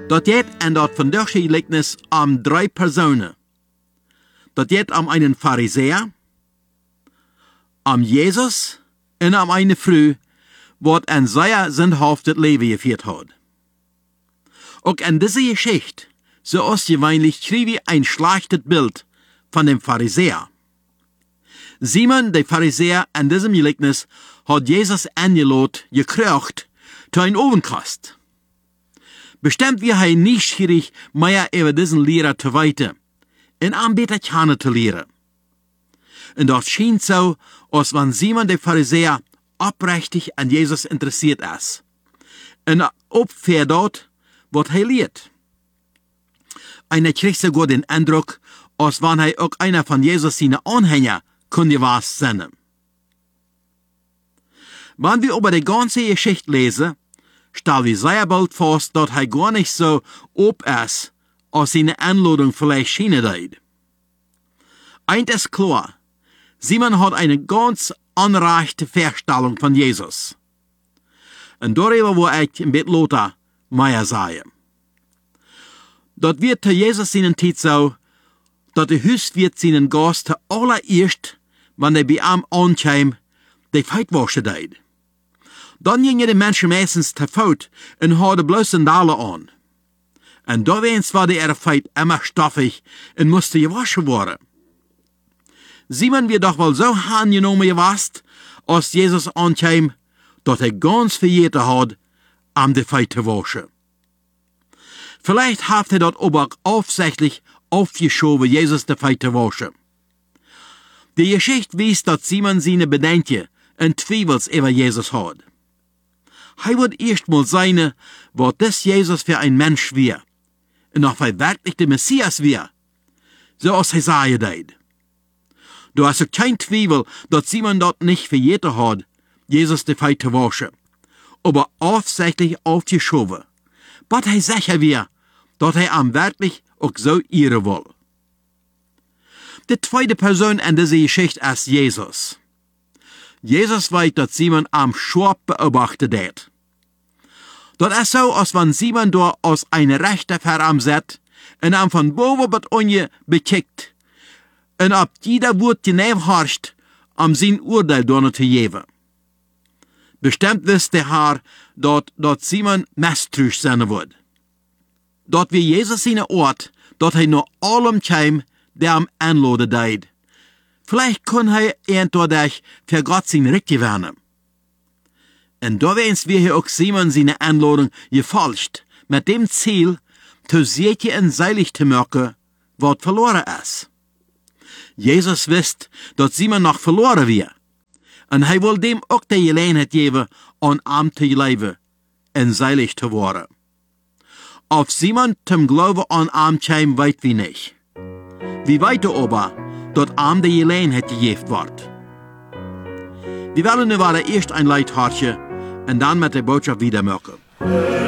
Dat geht en dat vandaag gelijkenis om 3 personen. Dat geht om einen Pharisäer, om Jesus en om eine Frau, wat een zeer zindhaftig leven geführt hat. Ook in deze Geschichte, zoals gewöhnlich, schreibe ich ein schlechtes Bild von dem Pharisäer. Simon, der Pharisäer, in diesem Gleichnis hat Jesus eingeladen, gekriegt, zu einem Ovenkast. Bestimmt wir hij neugierig, mehr über diesen Lehrer zu weiten, en am beter kennen zu lernen. Und das scheint so, als wenn Simon, der Pharisäer, oprechtig an Jesus interessiert ist. Und opfährt dort, was er lehrt. Einer kriegt sogar den Eindruck, als wenn er auch einer von Jesus seine Anhänger könnte was sein. Wenn wir über die ganze Geschichte lesen, stellen wir sehr bald fest, dass er gar nicht so ob ist, als seine Einladung vielleicht scheinen tut. Eins ist klar, Simon hat eine ganz anrechte Vorstellung von Jesus. Und darüber will ich ein bisschen lauter mehr sagen. Dat wird zu Jesus seinen Zeit so, dass der Hauswirt seinen Gast zuallererst, wenn er bei ihm ankommt, die Feit waschen tut. Dann gingen die Menschen meistens zu Fuß und hadden bloß Sandalen an. Und da war ihre Feit immer stoffig und musste gewaschen werden. Simon wird doch wohl so angenommen gewasst, als Jesus ankam, dass er ganz vergessen hat, die Feit zu waschen. Vielleicht hat er dort aber aufsichtlich aufgeschoben, Jesus die Feit zu waschen. Die Geschichte weist, dass Simon seine Bedenken und Zweifels über Jesus hat. Er wird erstmal sein, was das Jesus für ein Mensch wäre, und ob er wirklich der Messias wäre, so als Jesaja deed. Du hast kein Zweifel, dass Simon dort nicht vergessen hat, Jesus die Feit zu waschen, aber aufsichtlich aufgeschoben, was er sicher wäre, dass er am wirklich auch so ehren will. Die zweite Person in dieser Geschichte ist Jesus. Jesus weiß, dass Simon am scharf beobachtet hat. Das ist so, als wenn Simon da aus einer Rechte vor ihm sitzt und ihm von boven bis unten bekickt und ob jeder Wort genau horcht, sein Urteil dann zu geben. Bestimmt wisst der Herr, dass Simon misstrauisch sein wird. Dort wie Jesus seine Ort, dass er nur allem kam, der am einladen deed. Vielleicht kann er dadurch für Gott sein Recht gewinnen. Und da wens wir hier auch Simon seine Einladung gefolgt, mit dem Ziel, zu sicher und seilig zu machen, was verloren ist. Jesus wisst, dass Simon noch verloren wird. Und er will dem auch die Gelegenheit geben, an ihm zu leben und seilig zu werden. Ob Simon zum Glauben an ihm kam, weiß wir nicht. Wir weiter aber, dass ihm die Gelegenheit gegeben wird. Wir wollen nun erst ein Lied hören und dann mit der Botschaft wieder machen.